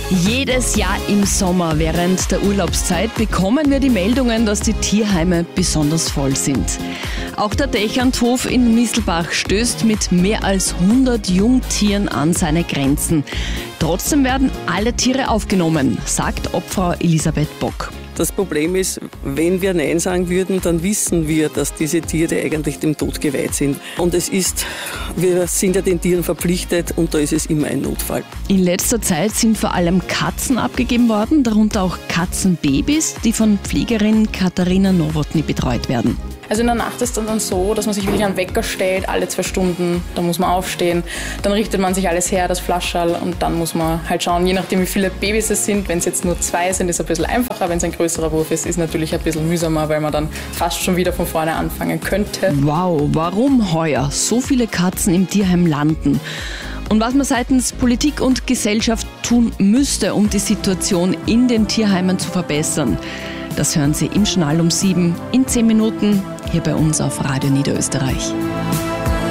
Jedes Jahr im Sommer während der Urlaubszeit bekommen wir die Meldungen, dass die Tierheime besonders voll sind. Auch der Dächerndhof in Misselbach stößt mit mehr als 100 Jungtieren an seine Grenzen. Trotzdem werden alle Tiere aufgenommen, sagt Obfrau Elisabeth Bock. Das Problem ist, wenn wir Nein sagen würden, dann wissen wir, dass diese Tiere eigentlich dem Tod geweiht sind. Und wir sind ja den Tieren verpflichtet und da ist es immer ein Notfall. In letzter Zeit sind vor allem Katzen abgegeben worden, darunter auch Katzenbabys, die von Pflegerin Katharina Nowotny betreut werden. Also in der Nacht ist dann so, dass man sich wirklich einen Wecker stellt, alle 2 Stunden, da muss man aufstehen, dann richtet man sich alles her, das Flaschall, und dann muss man halt schauen, je nachdem wie viele Babys es sind. Wenn es jetzt nur 2 sind, ist es ein bisschen einfacher, wenn es ein größerer Wurf ist natürlich ein bisschen mühsamer, weil man dann fast schon wieder von vorne anfangen könnte. Wow, warum heuer so viele Katzen im Tierheim landen? Und was man seitens Politik und Gesellschaft tun müsste, um die Situation in den Tierheimen zu verbessern, das hören Sie im Journal um 7 in 10 Minuten hier bei uns auf Radio Niederösterreich.